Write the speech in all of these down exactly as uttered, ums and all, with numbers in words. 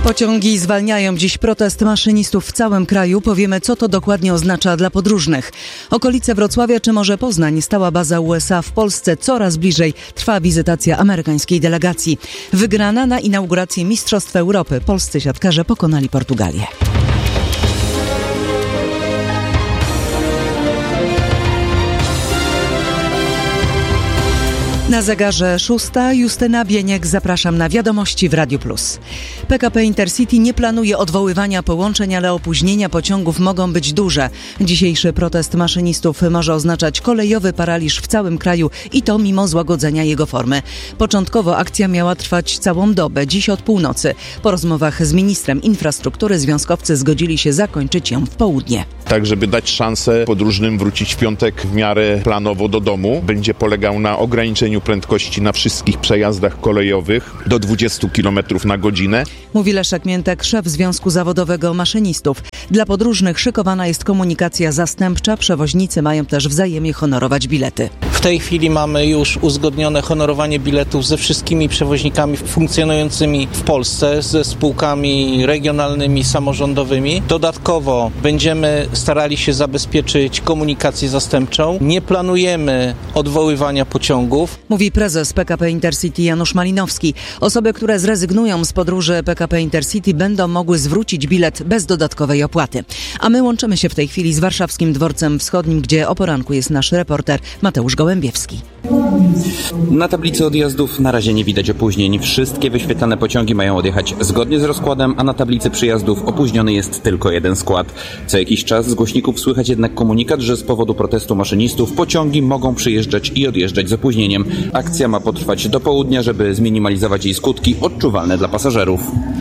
Pociągi zwalniają dziś protest maszynistów w całym kraju. Powiemy, co to dokładnie oznacza dla podróżnych. Okolice Wrocławia czy może Poznań, stała baza U S A w Polsce. Coraz bliżej trwa wizytacja amerykańskiej delegacji. Wygrana na inaugurację Mistrzostw Europy. Polscy siatkarze pokonali Portugalię. Na zegarze szósta, Justyna Bieniek, zapraszam na wiadomości w Radiu Plus. P K P Intercity nie planuje odwoływania połączeń, ale opóźnienia pociągów mogą być duże. Dzisiejszy protest maszynistów może oznaczać kolejowy paraliż w całym kraju i to mimo złagodzenia jego formy. Początkowo akcja miała trwać całą dobę, dziś od północy. Po rozmowach z ministrem infrastruktury związkowcy zgodzili się zakończyć ją w południe. Tak, żeby dać szansę podróżnym wrócić w piątek w miarę planowo do domu. Będzie polegał na ograniczeniu prędkości na wszystkich przejazdach kolejowych do dwadzieścia kilometrów na godzinę. Mówi Leszek Miętek, szef Związku Zawodowego Maszynistów. Dla podróżnych szykowana jest komunikacja zastępcza. Przewoźnicy mają też wzajemnie honorować bilety. W tej chwili mamy już uzgodnione honorowanie biletów ze wszystkimi przewoźnikami funkcjonującymi w Polsce, ze spółkami regionalnymi, samorządowymi. Dodatkowo będziemy starali się zabezpieczyć komunikację zastępczą. Nie planujemy odwoływania pociągów. Mówi prezes P K P Intercity Janusz Malinowski. Osoby, które zrezygnują z podróży P K P Intercity, będą mogły zwrócić bilet bez dodatkowej opłaty. A my łączymy się w tej chwili z Warszawskim Dworcem Wschodnim, gdzie o poranku jest nasz reporter Mateusz Gołębiewski. Na tablicy odjazdów na razie nie widać opóźnień. Wszystkie wyświetlane pociągi mają odjechać zgodnie z rozkładem, a na tablicy przyjazdów opóźniony jest tylko jeden skład. Co jakiś czas z głośników słychać jednak komunikat, że z powodu protestu maszynistów pociągi mogą przyjeżdżać i odjeżdżać z opóźnieniem. Akcja ma potrwać do południa, żeby zminimalizować jej skutki odczuwalne dla pasażerów.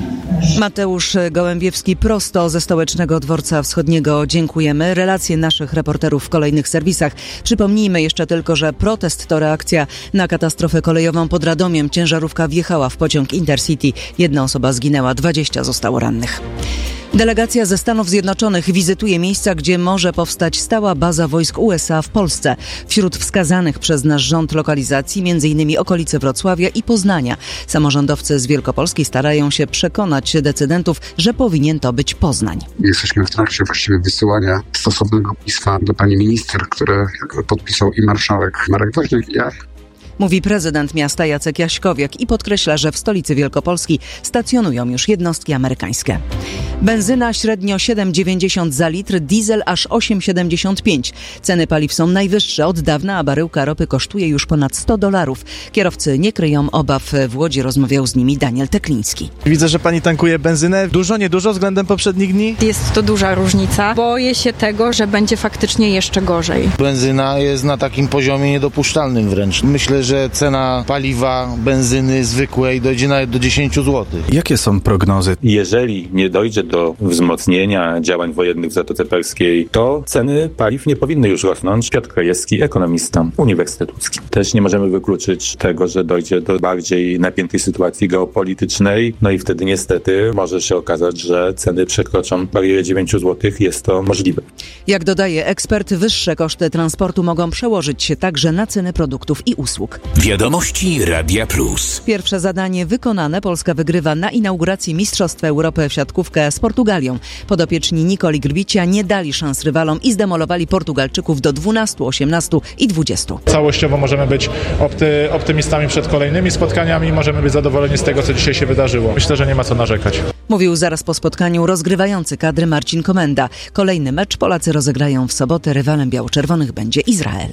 Mateusz Gołębiewski prosto ze Stołecznego Dworca Wschodniego. Dziękujemy. Relacje naszych reporterów w kolejnych serwisach. Przypomnijmy jeszcze tylko, że protest to reakcja na katastrofę kolejową pod Radomiem. Ciężarówka wjechała w pociąg Intercity. Jedna osoba zginęła, dwadzieścia zostało rannych. Delegacja ze Stanów Zjednoczonych wizytuje miejsca, gdzie może powstać stała baza wojsk U S A w Polsce. Wśród wskazanych przez nasz rząd lokalizacji m.in. okolice Wrocławia i Poznania. Samorządowcy z Wielkopolski starają się przekonać decydentów, że powinien to być Poznań. Jesteśmy w trakcie właściwie wysyłania stosownego pisma do pani minister, które podpisał i marszałek Marek Woźniak, i ja. Mówi prezydent miasta Jacek Jaśkowiak i podkreśla, że w stolicy Wielkopolski stacjonują już jednostki amerykańskie. Benzyna średnio siedem dziewięćdziesiąt za litr, diesel aż osiem siedemdziesiąt pięć. Ceny paliw są najwyższe od dawna, a baryłka ropy kosztuje już ponad sto dolarów. Kierowcy nie kryją obaw. W Łodzi rozmawiał z nimi Daniel Tekliński. Widzę, że pani tankuje benzynę. Dużo, niedużo względem poprzednich dni? Jest to duża różnica. Boję się tego, że będzie faktycznie jeszcze gorzej. Benzyna jest na takim poziomie niedopuszczalnym wręcz. Myślę, że cena paliwa, benzyny zwykłej dojdzie nawet do dziesięć złotych. Jakie są prognozy? Jeżeli nie dojdzie do wzmocnienia działań wojennych w Zatoce Perskiej, to ceny paliw nie powinny już rosnąć. Piotr Krajewski, ekonomista, Uniwersytet Łódzki. Też nie możemy wykluczyć tego, że dojdzie do bardziej napiętej sytuacji geopolitycznej, no i wtedy niestety może się okazać, że ceny przekroczą barierę dziewięć złotych. Jest to możliwe. Jak dodaje ekspert, wyższe koszty transportu mogą przełożyć się także na ceny produktów i usług. Wiadomości Radia Plus. Pierwsze zadanie wykonane. Polska wygrywa na inauguracji Mistrzostw Europy w siatkówkę z Portugalią. Podopieczni Nikoli Grbicia nie dali szans rywalom i zdemolowali Portugalczyków do dwunastu, osiemnastu i dwudziestu. Całościowo możemy być opty, optymistami przed kolejnymi spotkaniami. Możemy być zadowoleni z tego, co dzisiaj się wydarzyło. Myślę, że nie ma co narzekać. Mówił zaraz po spotkaniu rozgrywający kadry Marcin Komenda. Kolejny mecz Polacy rozegrają w sobotę. Rywalem biało-czerwonych będzie Izrael.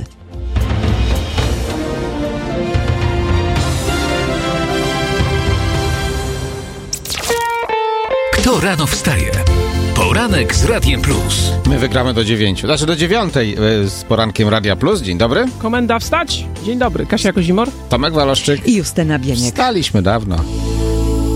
Kto rano wstaje? Poranek z Radiem Plus. My wygramy do dziewięciu, znaczy do dziewiątej z porankiem Radia Plus. Dzień dobry. Komenda wstać. Dzień dobry. Kasia Kozimor. Tomek Waloszczyk. I Justyna Bieniek. Wstaliśmy dawno.